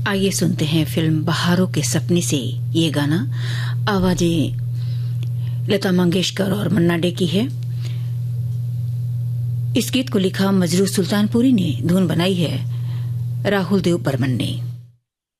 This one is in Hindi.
आइए सुनते हैं फिल्म बहारों के सपने से ये गाना। आवाजें लता मंगेशकर और मन्ना डे की है। इस गीत को लिखा मजरू सुल्तानपुरी ने, धुन बनाई है राहुल देव बर्मन ने।